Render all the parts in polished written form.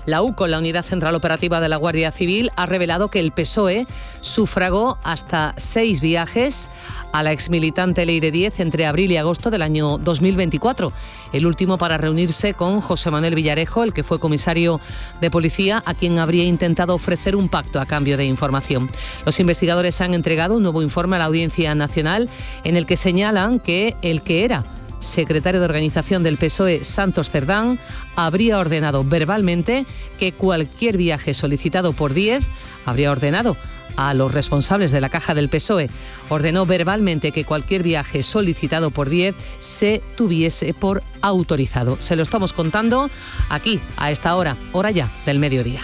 La UCO, la Unidad Central Operativa de la Guardia Civil, ha revelado que el PSOE sufragó hasta 6 viajes a la exmilitante Leire Díez entre abril y agosto del año 2024. El último para reunirse con José Manuel Villarejo, el que fue comisario de policía, a quien habría intentado ofrecer un pacto a cambio de información. Los investigadores han entregado un nuevo informe a la Audiencia Nacional en el que señalan que el que era secretario de organización del PSOE, Santos Cerdán, habría ordenado verbalmente que cualquier viaje solicitado por Díez, habría ordenado a los responsables de la caja del PSOE, ordenó verbalmente que cualquier viaje solicitado por Díez se tuviese por autorizado. Se lo estamos contando aquí, a esta hora ya del mediodía.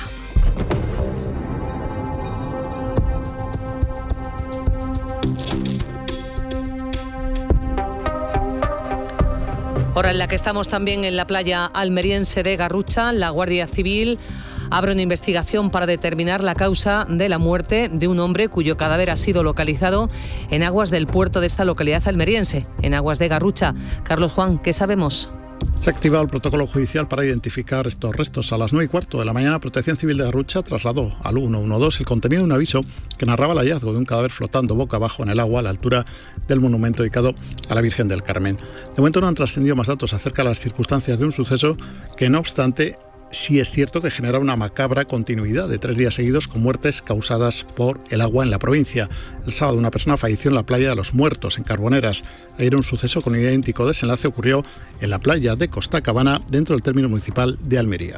Hora en la que estamos también en la playa almeriense de Garrucha. La Guardia Civil abre una investigación para determinar la causa de la muerte de un hombre cuyo cadáver ha sido localizado en aguas del puerto de esta localidad almeriense, en aguas de Garrucha. Carlos Juan, ¿qué sabemos? Se ha activado el protocolo judicial para identificar estos restos. A las 9:15 de la mañana, Protección Civil de Garrucha trasladó al 112 el contenido de un aviso que narraba el hallazgo de un cadáver flotando boca abajo en el agua a la altura del monumento dedicado a la Virgen del Carmen. De momento no han trascendido más datos acerca de las circunstancias de un suceso que, no obstante, sí es cierto que genera una macabra continuidad de 3 días seguidos con muertes causadas por el agua en la provincia. El sábado una persona falleció en la playa de los Muertos, en Carboneras. Ayer un suceso con idéntico desenlace ocurrió en la playa de Costa Cabana, dentro del término municipal de Almería.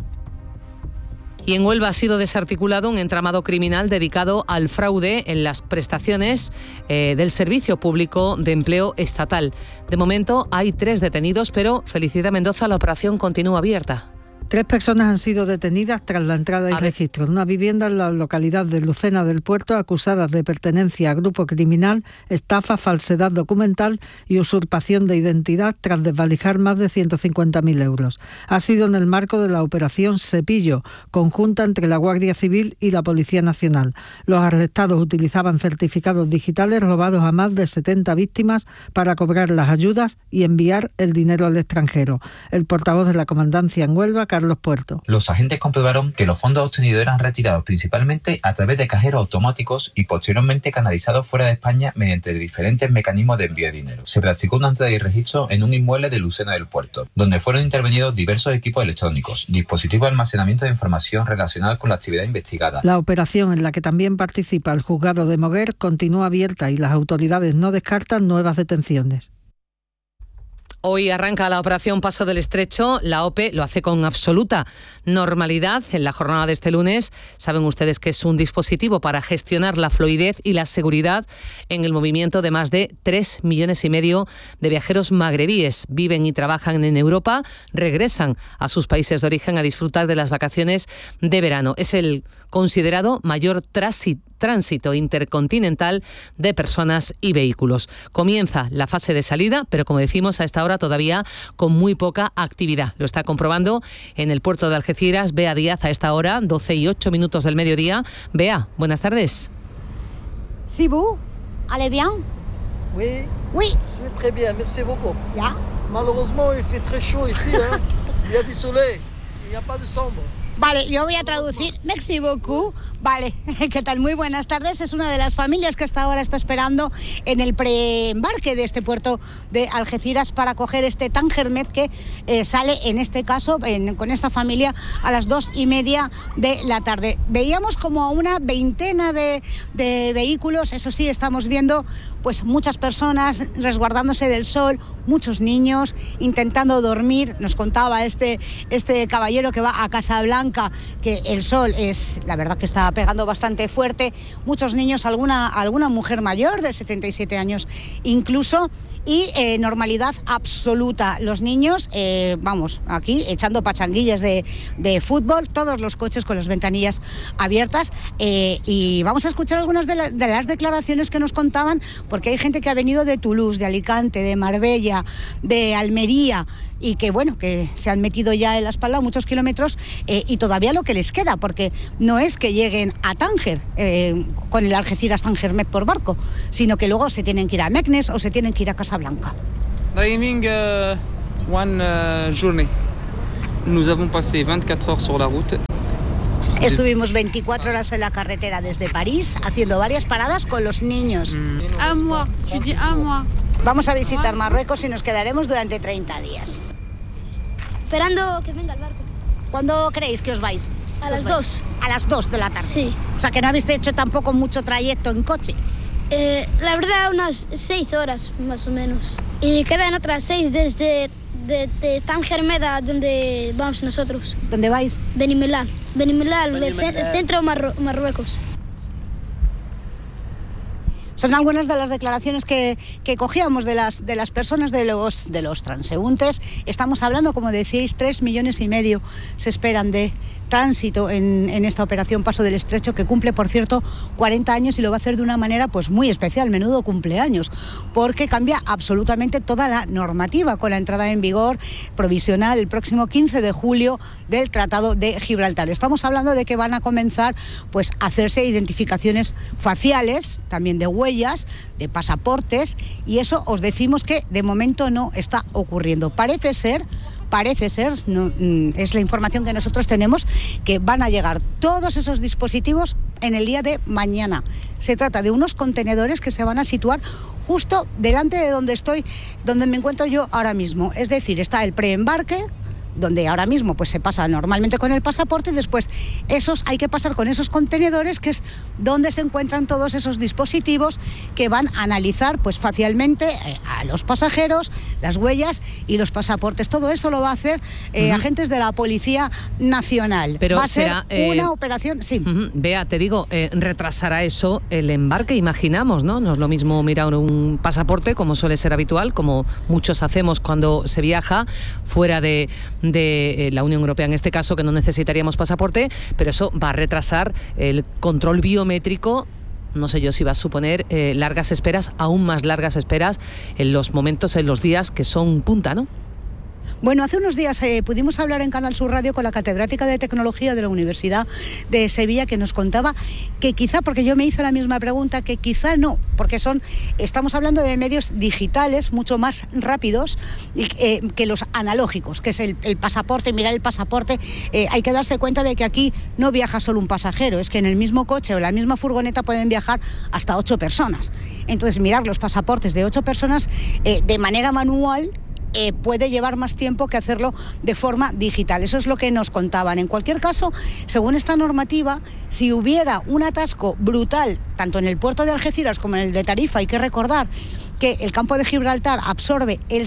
Y en Huelva ha sido desarticulado un entramado criminal dedicado al fraude en las prestaciones del Servicio Público de Empleo Estatal. De momento hay 3 detenidos, pero Felicidad Mendoza, la operación continúa abierta. 3 personas han sido detenidas tras la entrada y registro en una vivienda en la localidad de Lucena del Puerto, acusadas de pertenencia a grupo criminal, estafa, falsedad documental y usurpación de identidad tras desvalijar más de 150.000 euros. Ha sido en el marco de la operación Cepillo, conjunta entre la Guardia Civil y la Policía Nacional. Los arrestados utilizaban certificados digitales robados a más de 70 víctimas para cobrar las ayudas y enviar el dinero al extranjero. El portavoz de la Comandancia en Huelva, Carlos Puerto. Los agentes comprobaron que los fondos obtenidos eran retirados principalmente a través de cajeros automáticos y posteriormente canalizados fuera de España mediante diferentes mecanismos de envío de dinero. Se practicó una entrada y registro en un inmueble de Lucena del Puerto, donde fueron intervenidos diversos equipos electrónicos, dispositivos de almacenamiento de información relacionados con la actividad investigada. La operación, en la que también participa el juzgado de Moguer, continúa abierta y las autoridades no descartan nuevas detenciones. Hoy arranca la operación Paso del Estrecho. La OPE lo hace con absoluta normalidad. En la jornada de este lunes, saben ustedes que es un dispositivo para gestionar la fluidez y la seguridad en el movimiento de más de 3,5 millones de viajeros magrebíes. Viven y trabajan en Europa, regresan a sus países de origen a disfrutar de las vacaciones de verano. Es el considerado mayor tránsito intercontinental de personas y vehículos. Comienza la fase de salida, pero como decimos, a esta hora todavía con muy poca actividad. Lo está comprobando en el puerto de Algeciras Bea Díaz a esta hora, 12:08 del mediodía. Bea, buenas tardes. Sí, vous allez bien? Oui. Oui. Je suis très bien, merci beaucoup. Ya. Malheureusement, il fait très chaud ici, hein. Il y a du soleil, il n'y a pas de sombra. Vale, yo voy a traducir. Merci beaucoup. Vale, ¿qué tal? Muy buenas tardes. Es una de las familias que hasta ahora está esperando en el preembarque de este puerto de Algeciras para coger este Tangermet que sale, en este caso, con esta familia, a las 2:30 de la tarde. Veíamos como a una veintena de vehículos. Eso sí, estamos viendo pues muchas personas resguardándose del sol, muchos niños intentando dormir. Nos contaba este caballero que va a Casablanca que el sol es, la verdad que está pegando bastante fuerte. Muchos niños, alguna mujer mayor de 77 años incluso, y normalidad absoluta. Los niños, vamos, aquí echando pachanguillas de fútbol, todos los coches con las ventanillas abiertas, y vamos a escuchar algunas de las declaraciones que nos contaban, porque hay gente que ha venido de Toulouse, de Alicante, de Marbella, de Almería, y que bueno, que se han metido ya en la espalda muchos kilómetros, y todavía lo que les queda, porque no es que lleguen a Tánger con el Algeciras Tangermet por barco, sino que luego se tienen que ir a Meknes o se tienen que ir a Casablanca. Driving one journée. Nous avons passé 24 heures sur la route Estuvimos 24 horas en la carretera desde París, haciendo varias paradas con los niños. Vamos a visitar Marruecos y nos quedaremos durante 30 días. Esperando que venga el barco. ¿Cuándo creéis que os vais? A las 2. A las 2 de la tarde. Sí. O sea, que no habéis hecho tampoco mucho trayecto en coche. La verdad, unas 6 horas más o menos. Y quedan otras 6 desde Tánger Meda, donde vamos nosotros. ¿Dónde vais? Benimelal, el centro Marruecos. Son algunas de las declaraciones que cogíamos de las personas, de los transeúntes. Estamos hablando, como decíais, 3,5 millones se esperan de tránsito en esta operación Paso del Estrecho, que cumple, por cierto, 40 años y lo va a hacer de una manera pues muy especial, menudo cumpleaños, porque cambia absolutamente toda la normativa con la entrada en vigor provisional el próximo 15 de julio del Tratado de Gibraltar. Estamos hablando de que van a comenzar pues a hacerse identificaciones faciales, también de huellas, de pasaportes, y eso os decimos que de momento no está ocurriendo. Parece ser, no, es la información que nosotros tenemos, que van a llegar todos esos dispositivos en el día de mañana. Se trata de unos contenedores que se van a situar justo delante de donde me encuentro yo ahora mismo. Es decir, está el preembarque, donde ahora mismo pues se pasa normalmente con el pasaporte, y después hay que pasar con esos contenedores, que es donde se encuentran todos esos dispositivos que van a analizar pues facialmente a los pasajeros, las huellas y los pasaportes. Todo eso lo va a hacer agentes de la Policía Nacional. Pero va a será ser una operación, sí. Bea, te digo, retrasará eso el embarque, imaginamos, ¿no? No es lo mismo mirar un pasaporte, como suele ser habitual, como muchos hacemos cuando se viaja fuera de la Unión Europea, en este caso, que no necesitaríamos pasaporte, pero eso va a retrasar el control biométrico. No sé yo si va a suponer largas esperas, aún más largas esperas en los días que son punta, ¿no? Bueno, hace unos días pudimos hablar en Canal Sur Radio con la catedrática de Tecnología de la Universidad de Sevilla, que nos contaba que quizá, porque yo me hice la misma pregunta, que quizá no, porque estamos hablando de medios digitales mucho más rápidos que los analógicos, que es el pasaporte. Mirar el pasaporte, hay que darse cuenta de que aquí no viaja solo un pasajero, es que en el mismo coche o la misma furgoneta pueden viajar hasta 8 personas. Entonces, mirar los pasaportes de 8 personas de manera manual puede llevar más tiempo que hacerlo de forma digital. Eso es lo que nos contaban. En cualquier caso, según esta normativa, si hubiera un atasco brutal, tanto en el puerto de Algeciras como en el de Tarifa, hay que recordar que el campo de Gibraltar absorbe el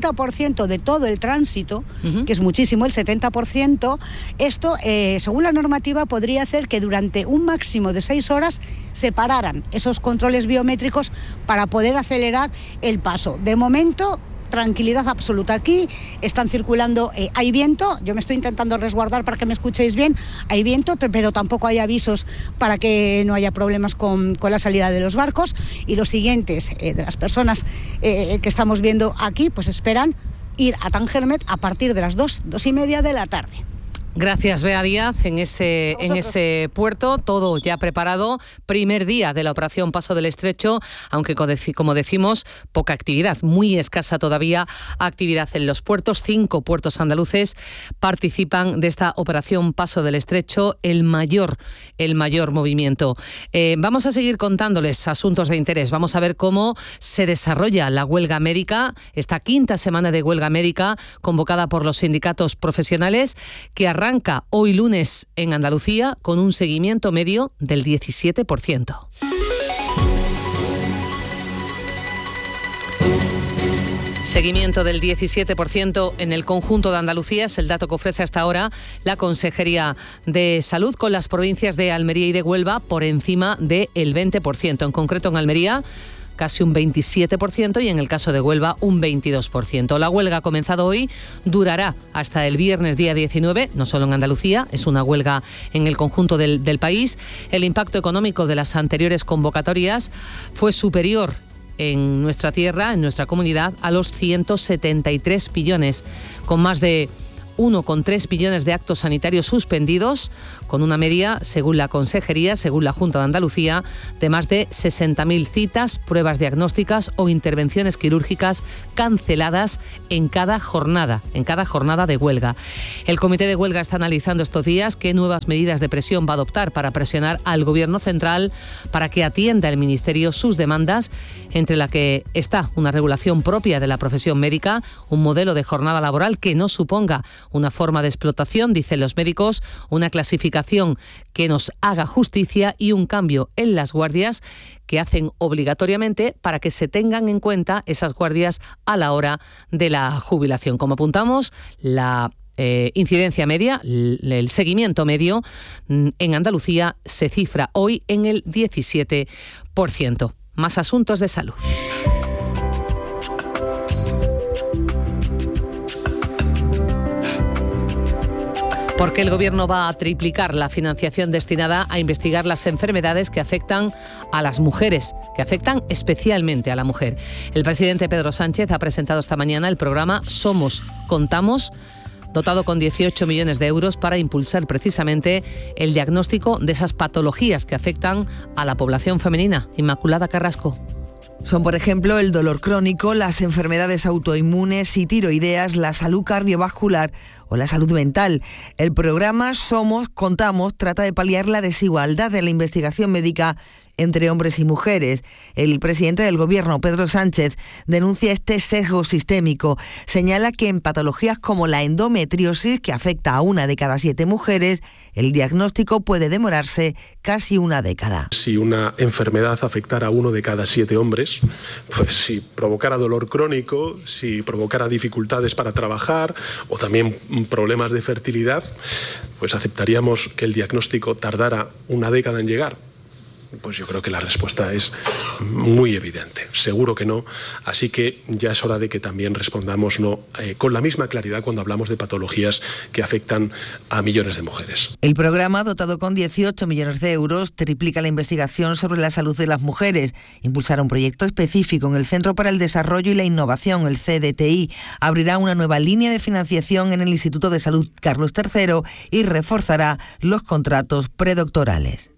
70% de todo el tránsito, que es muchísimo, el 70%, esto, según la normativa, podría hacer que durante un máximo de 6 horas se pararan esos controles biométricos para poder acelerar el paso. De momento, tranquilidad absoluta. Aquí están circulando, hay viento, yo me estoy intentando resguardar para que me escuchéis bien, hay viento, pero tampoco hay avisos para que no haya problemas con la salida de los barcos, y los siguientes de las personas que estamos viendo aquí, pues esperan ir a Tánger Med a partir de las 2:30 de la tarde. Gracias, Bea Díaz. En ese puerto, todo ya preparado. Primer día de la operación Paso del Estrecho, aunque, como decimos, poca actividad, muy escasa todavía actividad en los puertos. 5 puertos andaluces participan de esta operación Paso del Estrecho, el mayor movimiento. Vamos a seguir contándoles asuntos de interés. Vamos a ver cómo se desarrolla la huelga médica, esta 5ª semana de huelga médica convocada por los sindicatos profesionales, que arranca hoy lunes en Andalucía con un seguimiento medio del 17%. Seguimiento del 17% en el conjunto de Andalucía es el dato que ofrece hasta ahora la Consejería de Salud, con las provincias de Almería y de Huelva por encima del 20%. En concreto, en Almería, casi un 27%, y en el caso de Huelva un 22%. La huelga ha comenzado hoy, durará hasta el viernes día 19, no solo en Andalucía, es una huelga en el conjunto del país. El impacto económico de las anteriores convocatorias fue superior en nuestra tierra, en nuestra comunidad, a los 173 millones, con más de 1,3 millones de actos sanitarios suspendidos, con una media, según la Consejería, según la Junta de Andalucía, de más de 60.000 citas, pruebas diagnósticas o intervenciones quirúrgicas canceladas en cada jornada de huelga. El Comité de Huelga está analizando estos días qué nuevas medidas de presión va a adoptar para presionar al Gobierno central para que atienda el Ministerio sus demandas, entre la que está una regulación propia de la profesión médica, un modelo de jornada laboral que no suponga una forma de explotación, dicen los médicos, una clasificación que nos haga justicia y un cambio en las guardias que hacen obligatoriamente para que se tengan en cuenta esas guardias a la hora de la jubilación. Como apuntamos, la incidencia media, el seguimiento medio en Andalucía se cifra hoy en el 17%. Más asuntos de salud. Porque el Gobierno va a triplicar la financiación destinada a investigar las enfermedades que afectan a las mujeres, que afectan especialmente a la mujer. El presidente Pedro Sánchez ha presentado esta mañana el programa Somos, Contamos, dotado con 18 millones de euros para impulsar precisamente el diagnóstico de esas patologías que afectan a la población femenina. Inmaculada Carrasco. Son, por ejemplo, el dolor crónico, las enfermedades autoinmunes y tiroideas, la salud cardiovascular o la salud mental. El programa Somos, Contamos trata de paliar la desigualdad de la investigación médica entre hombres y mujeres. El presidente del Gobierno, Pedro Sánchez, denuncia este sesgo sistémico. Señala que en patologías como la endometriosis, que afecta a 1 de cada 7 mujeres, el diagnóstico puede demorarse casi 1 década. Si una enfermedad afectara a 1 de cada 7 hombres, pues si provocara dolor crónico, si provocara dificultades para trabajar o también problemas de fertilidad, pues aceptaríamos que el diagnóstico tardara 1 década en llegar. Pues yo creo que la respuesta es muy evidente. Seguro que no. Así que ya es hora de que también respondamos no con la misma claridad cuando hablamos de patologías que afectan a millones de mujeres. El programa, dotado con 18 millones de euros, triplica la investigación sobre la salud de las mujeres. Impulsará un proyecto específico en el Centro para el Desarrollo y la Innovación, el CDTI. Abrirá una nueva línea de financiación en el Instituto de Salud Carlos III y reforzará los contratos predoctorales.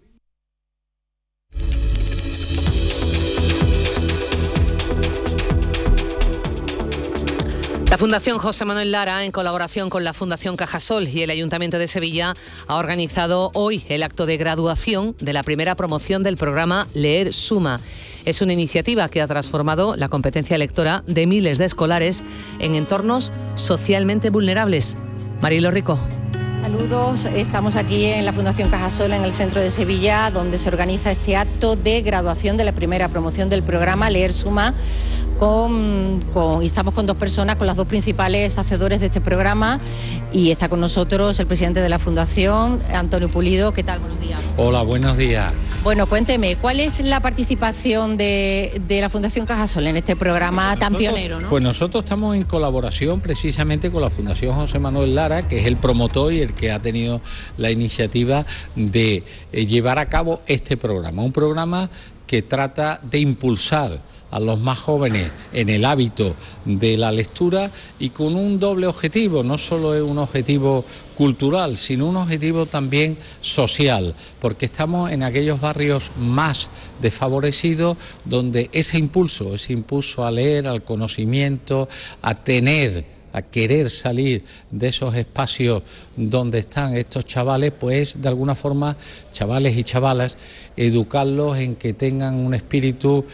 La Fundación José Manuel Lara, en colaboración con la Fundación Cajasol y el Ayuntamiento de Sevilla, ha organizado hoy el acto de graduación de la primera promoción del programa Leer Suma. Es una iniciativa que ha transformado la competencia lectora de miles de escolares en entornos socialmente vulnerables. Marilo Rico. Saludos, estamos aquí en la Fundación Cajasol, en el centro de Sevilla, donde se organiza este acto de graduación de la primera promoción del programa Leer Suma. Y estamos con 2 personas, con las 2 principales hacedores de este programa, y está con nosotros el presidente de la Fundación, Antonio Pulido. ¿Qué tal? Buenos días. Hola, buenos días. Bueno, cuénteme, ¿cuál es la participación de la Fundación Cajasol en este programa tan pionero, ¿no? Pues nosotros estamos en colaboración precisamente con la Fundación José Manuel Lara, que es el promotor y el que ha tenido la iniciativa de llevar a cabo este programa. Un programa que trata de impulsar a los más jóvenes en el hábito de la lectura y con un doble objetivo. No solo es un objetivo cultural, sino un objetivo también social, porque estamos en aquellos barrios más desfavorecidos donde ese impulso a leer, al conocimiento, a querer salir de esos espacios donde están estos chavales, pues de alguna forma, chavales y chavalas, educarlos en que tengan un espíritu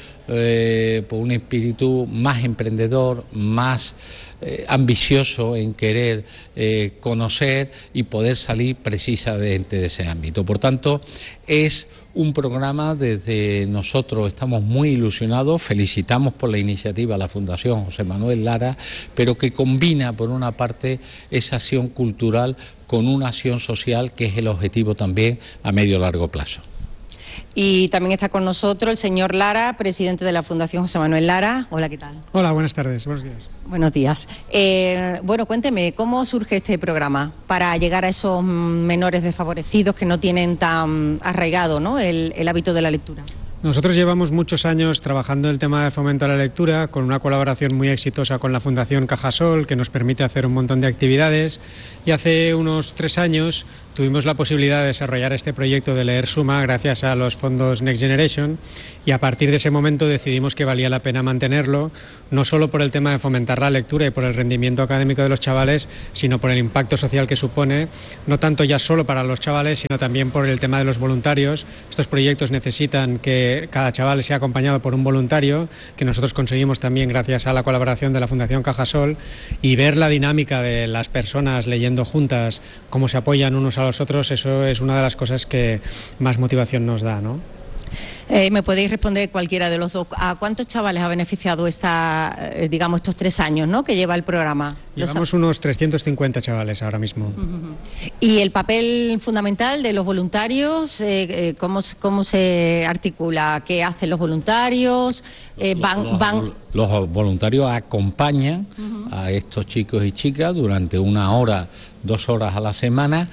más emprendedor, más ambicioso en querer conocer y poder salir precisamente de ese ámbito. Por tanto, es un programa, desde nosotros estamos muy ilusionados, felicitamos por la iniciativa a la Fundación José Manuel Lara, pero que combina por una parte esa acción cultural con una acción social, que es el objetivo también a medio y largo plazo. Y también está con nosotros el señor Lara, presidente de la Fundación José Manuel Lara. Hola, ¿qué tal? Hola, buenas tardes, buenos días. Buenos días. Bueno, cuénteme, ¿cómo surge este programa para llegar a esos menores desfavorecidos que no tienen tan arraigado, ¿no?, el hábito de la lectura? Nosotros llevamos muchos años trabajando el tema de fomento a la lectura, con una colaboración muy exitosa con la Fundación Cajasol, que nos permite hacer un montón de actividades, y hace unos 3 años tuvimos la posibilidad de desarrollar este proyecto de Leer Suma gracias a los fondos Next Generation, y a partir de ese momento decidimos que valía la pena mantenerlo, no solo por el tema de fomentar la lectura y por el rendimiento académico de los chavales, sino por el impacto social que supone, no tanto ya solo para los chavales, sino también por el tema de los voluntarios. Estos proyectos necesitan que cada chaval sea acompañado por un voluntario, que nosotros conseguimos también gracias a la colaboración de la Fundación Cajasol, y ver la dinámica de las personas leyendo juntas, cómo se apoyan unos a los otros, eso es una de las cosas que más motivación nos da, ¿no? ¿Me podéis responder cualquiera de los dos? ¿A cuántos chavales ha beneficiado estos 3 años, ¿no?, que lleva el programa? Llevamos unos 350 chavales ahora mismo. ¿Y el papel fundamental de los voluntarios, cómo se articula? ¿Qué hacen los voluntarios? Los voluntarios acompañan a estos chicos y chicas durante 1 hora, 2 horas a la semana.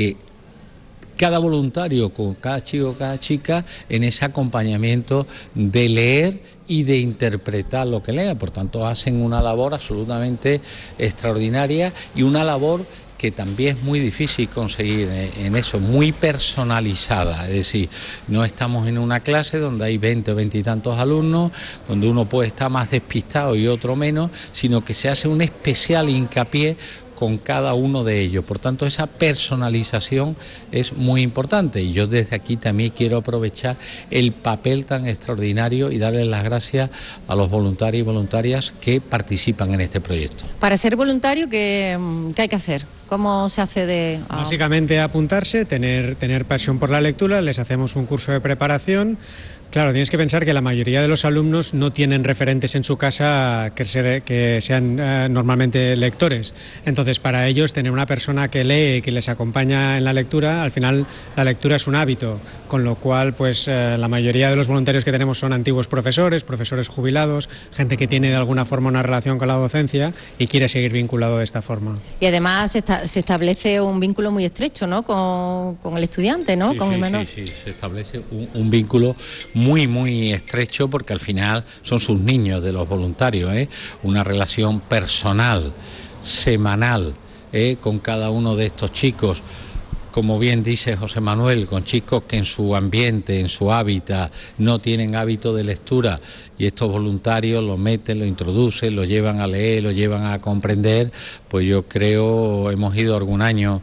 Cada voluntario con cada chico, cada chica, en ese acompañamiento de leer y de interpretar lo que lea. Por tanto, hacen una labor absolutamente extraordinaria y una labor que también es muy difícil conseguir en eso, muy personalizada. Es decir, no estamos en una clase donde hay 20 o 20 y tantos alumnos, donde uno puede estar más despistado y otro menos, sino que se hace un especial hincapié con cada uno de ellos. Por tanto, esa personalización es muy importante, y yo desde aquí también quiero aprovechar el papel tan extraordinario y darles las gracias a los voluntarios y voluntarias que participan en este proyecto. Para ser voluntario, ¿qué hay que hacer? ¿Cómo se accede a...? Básicamente apuntarse, tener pasión por la lectura, les hacemos un curso de preparación. Claro, tienes que pensar que la mayoría de los alumnos no tienen referentes en su casa que sean normalmente lectores. Entonces, para ellos, tener una persona que lee y que les acompaña en la lectura, al final la lectura es un hábito, con lo cual pues la mayoría de los voluntarios que tenemos son antiguos profesores jubilados, gente que tiene de alguna forma una relación con la docencia y quiere seguir vinculado de esta forma. Y además se establece un vínculo muy estrecho, ¿no?, con el estudiante, ¿no?, con el menor. Sí, se establece un vínculo muy, muy estrecho, porque al final son sus niños de los voluntarios, una relación personal, semanal, con cada uno de estos chicos. Como bien dice José Manuel, con chicos que en su ambiente, en su hábitat, no tienen hábito de lectura, y estos voluntarios los meten, los introducen, los llevan a leer, los llevan a comprender. Pues yo creo, hemos ido algún año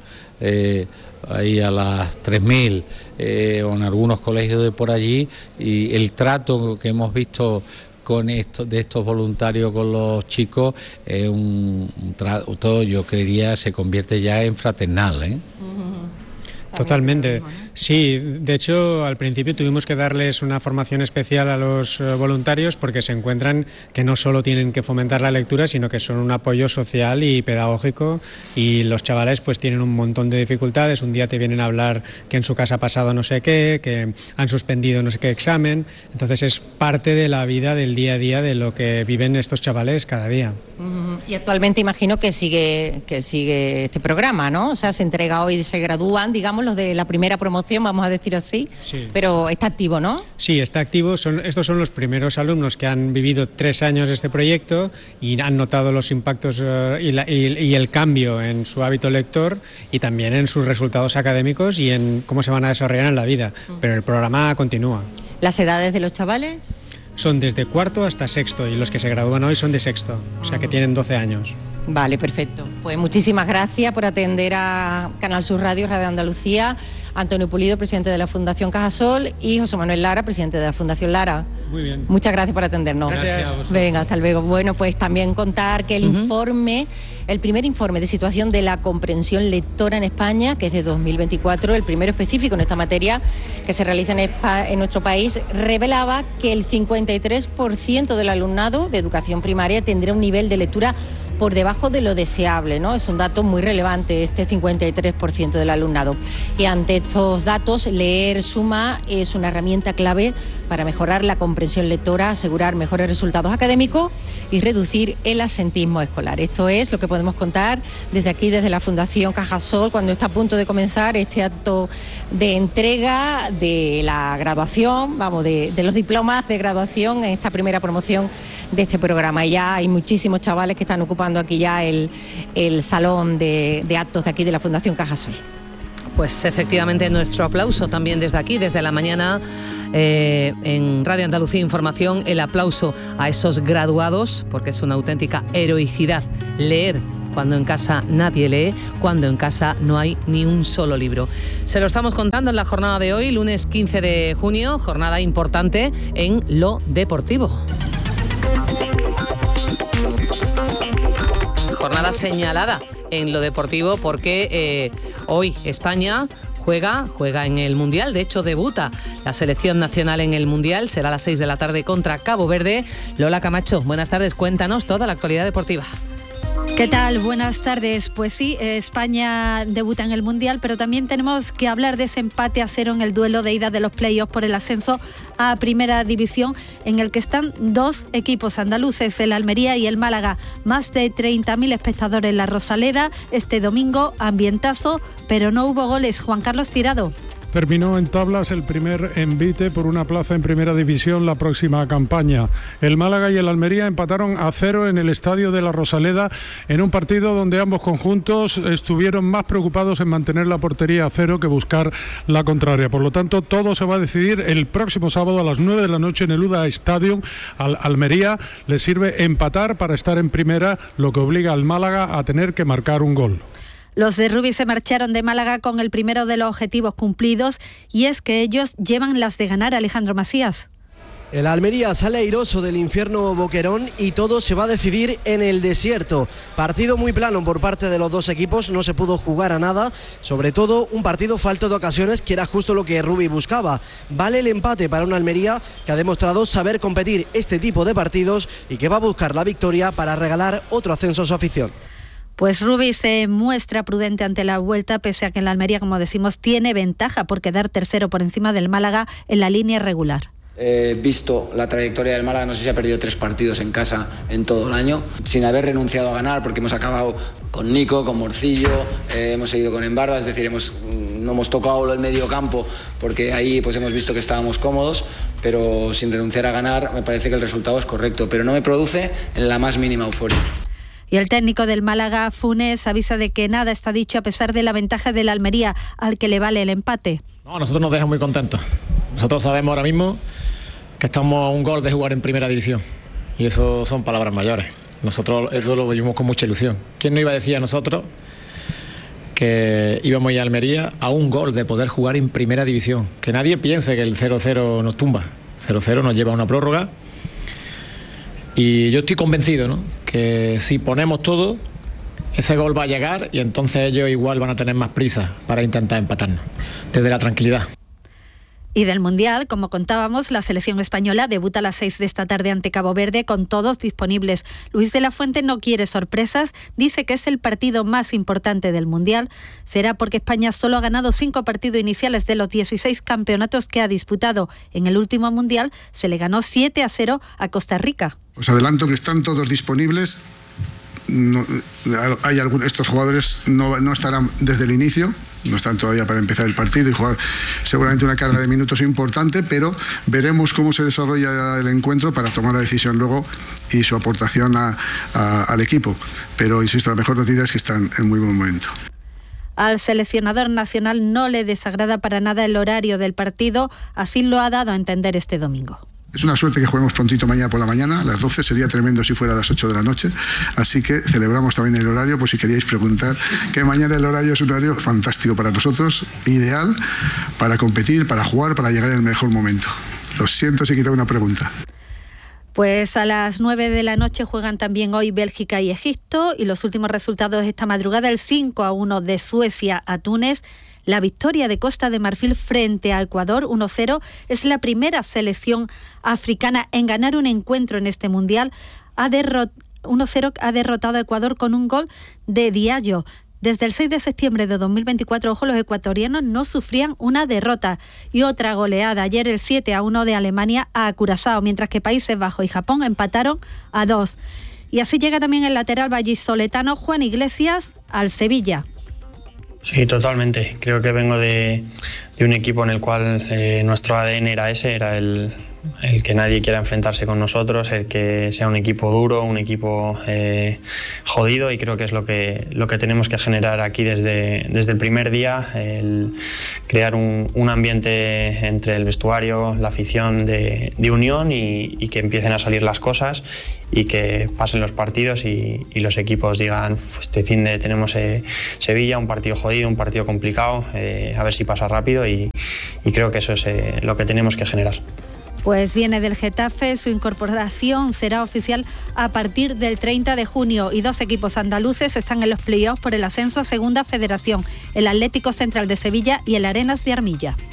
ahí a las 3000 o en algunos colegios de por allí, y el trato que hemos visto de estos voluntarios con los chicos es un trato, yo creería, se convierte ya en fraternal, Totalmente. Sí, de hecho, al principio tuvimos que darles una formación especial a los voluntarios, porque se encuentran que no solo tienen que fomentar la lectura, sino que son un apoyo social y pedagógico, y los chavales pues tienen un montón de dificultades. Un día te vienen a hablar que en su casa ha pasado no sé qué, que han suspendido no sé qué examen. Entonces es parte de la vida del día a día, de lo que viven estos chavales cada día. Y actualmente imagino que sigue este programa, ¿no? O sea, se entrega hoy, se gradúan, digamos, los de la primera promoción, vamos a decir así, sí. Pero está activo, ¿no? Sí, está activo. Estos son los primeros alumnos que han vivido 3 años este proyecto y han notado los impactos y el cambio en su hábito lector, y también en sus resultados académicos y en cómo se van a desarrollar en la vida. Pero el programa continúa. ¿Las edades de los chavales? Son desde 4º hasta 6º, y los que se gradúan hoy son de 6º, o sea que tienen 12 años. Vale, perfecto. Pues muchísimas gracias por atender a Canal Sur Radio, Radio Andalucía. Antonio Pulido, presidente de la Fundación Cajasol, y José Manuel Lara, presidente de la Fundación Lara. Muy bien. Muchas gracias por atendernos. Gracias. Venga, hasta luego. Bueno, pues también contar que el primer informe de situación de la comprensión lectora en España, que es de 2024, el primero específico en esta materia que se realiza en nuestro país, revelaba que el 53% del alumnado de educación primaria tendría un nivel de lectura por debajo de lo deseable, ¿no? Es un dato muy relevante, este 53% del alumnado. Y ante estos datos, leer suma es una herramienta clave para mejorar la comprensión lectora, asegurar mejores resultados académicos y reducir el absentismo escolar. Esto es lo que podemos contar desde aquí, desde la Fundación Cajasol, cuando está a punto de comenzar este acto de entrega de la graduación, de los diplomas de graduación en esta primera promoción de este programa. Y ya hay muchísimos chavales que están ocupando aquí ya el salón de actos de aquí de la Fundación Cajasol. Pues efectivamente nuestro aplauso también desde aquí, desde la mañana en Radio Andalucía Información, el aplauso a esos graduados, porque es una auténtica heroicidad leer cuando en casa nadie lee, cuando en casa no hay ni un solo libro. Se lo estamos contando en la jornada de hoy, lunes 15 de junio, jornada importante en lo deportivo. Jornada señalada en lo deportivo porque hoy España juega en el Mundial. De hecho, debuta la selección nacional en el Mundial. Será a las 6 de la tarde contra Cabo Verde. Lola Camacho, buenas tardes. Cuéntanos toda la actualidad deportiva. ¿Qué tal? Buenas tardes. Pues sí, España debuta en el Mundial, pero también tenemos que hablar de ese empate a 0 en el duelo de ida de los playoffs por el ascenso a Primera División, en el que están dos equipos andaluces, el Almería y el Málaga. Más de 30.000 espectadores en la Rosaleda. Este domingo, ambientazo, pero no hubo goles. Juan Carlos Tirado. Terminó en tablas el primer envite por una plaza en Primera División la próxima campaña. El Málaga y el Almería empataron a 0 en el estadio de la Rosaleda, en un partido donde ambos conjuntos estuvieron más preocupados en mantener la portería a 0 que buscar la contraria. Por lo tanto, todo se va a decidir el próximo sábado a las 9 de la noche en el UDA Stadium. Al Almería le sirve empatar para estar en primera, lo que obliga al Málaga a tener que marcar un gol. Los de Rubí se marcharon de Málaga con el primero de los objetivos cumplidos, y es que ellos llevan las de ganar. Alejandro Macías. El Almería sale airoso del infierno Boquerón y todo se va a decidir en el desierto. Partido muy plano por parte de los dos equipos, no se pudo jugar a nada, sobre todo un partido falto de ocasiones, que era justo lo que Rubí buscaba. Vale el empate para un Almería que ha demostrado saber competir este tipo de partidos y que va a buscar la victoria para regalar otro ascenso a su afición. Pues Rubí se muestra prudente ante la vuelta, pese a que en la Almería, como decimos, tiene ventaja por quedar tercero por encima del Málaga en la línea regular. Visto la trayectoria del Málaga, no sé si ha perdido 3 partidos en casa en todo el año, sin haber renunciado a ganar, porque hemos acabado con Nico, con Morcillo, hemos seguido con Embarba, es decir, no hemos tocado el medio campo, porque ahí pues hemos visto que estábamos cómodos, pero sin renunciar a ganar me parece que el resultado es correcto, pero no me produce en la más mínima euforia. Y el técnico del Málaga, Funes, avisa de que nada está dicho a pesar de la ventaja del Almería, al que le vale el empate. No, a nosotros nos deja muy contentos. Nosotros sabemos ahora mismo que estamos a un gol de jugar en Primera División. Y eso son palabras mayores. Nosotros eso lo vivimos con mucha ilusión. ¿Quién nos iba a decir a nosotros que íbamos a ir a Almería a un gol de poder jugar en Primera División? Que nadie piense que el 0-0 nos tumba. 0-0 nos lleva a una prórroga. Y yo estoy convencido, ¿no?, que si ponemos todo, ese gol va a llegar y entonces ellos igual van a tener más prisa para intentar empatarnos, desde la tranquilidad. Y del Mundial, como contábamos, la selección española debuta a las 6 de esta tarde ante Cabo Verde con todos disponibles. Luis de la Fuente no quiere sorpresas, dice que es el partido más importante del Mundial. Será porque España solo ha ganado 5 partidos iniciales de los 16 campeonatos que ha disputado. En el último Mundial se le ganó 7-0 a Costa Rica. Os adelanto que están todos disponibles. Estos jugadores no estarán desde el inicio, no están todavía para empezar el partido y jugar seguramente una carga de minutos importante, pero veremos cómo se desarrolla el encuentro para tomar la decisión luego y su aportación al equipo. Pero insisto, la mejor noticia es que están en muy buen momento. Al seleccionador nacional no le desagrada para nada el horario del partido, así lo ha dado a entender este domingo. Es una suerte que juguemos prontito mañana por la mañana, a las 12, sería tremendo si fuera a las 8 de la noche, así que celebramos también el horario, por si queríais preguntar, que mañana el horario es un horario fantástico para nosotros, ideal para competir, para jugar, para llegar en el mejor momento. Lo siento si he quitado una pregunta. Pues a las 9 de la noche juegan también hoy Bélgica y Egipto, y los últimos resultados de esta madrugada, el 5-1 de Suecia a Túnez. La victoria de Costa de Marfil frente a Ecuador, 1-0, es la primera selección africana en ganar un encuentro en este Mundial. Ha 1-0 ha derrotado a Ecuador con un gol de Diallo. Desde el 6 de septiembre de 2024, ojo, los ecuatorianos no sufrían una derrota. Y otra goleada, ayer el 7-1 de Alemania a Curazao, mientras que Países Bajos y Japón empataron a 2. Y así llega también el lateral vallisoletano Juan Iglesias al Sevilla. Sí, totalmente. Creo que vengo de un equipo en el cual nuestro ADN era ese, era el que nadie quiera enfrentarse con nosotros, el que sea un equipo duro, un equipo jodido, y creo que es lo que tenemos que generar aquí desde el primer día, el crear un ambiente entre el vestuario, la afición de unión y que empiecen a salir las cosas y que pasen los partidos y los equipos digan, este fin de tenemos Sevilla, un partido jodido, un partido complicado, a ver si pasa rápido y creo que eso es lo que tenemos que generar. Pues viene del Getafe, su incorporación será oficial a partir del 30 de junio y 2 equipos andaluces están en los playoffs por el ascenso a Segunda Federación, el Atlético Central de Sevilla y el Arenas de Armilla.